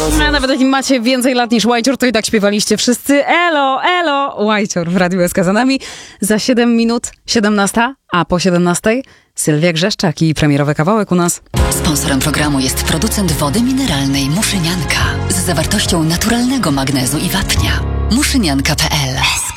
A nawet jak macie więcej lat niż Łajcior, to i tak śpiewaliście wszyscy elo, elo, Łajcior w Radiu SK za nami. Za 7 minut 17, a po 17 Sylwia Grzeszczak i premierowy kawałek u nas. Sponsorem programu jest producent wody mineralnej Muszynianka z zawartością naturalnego magnezu i wapnia. Muszynianka.pl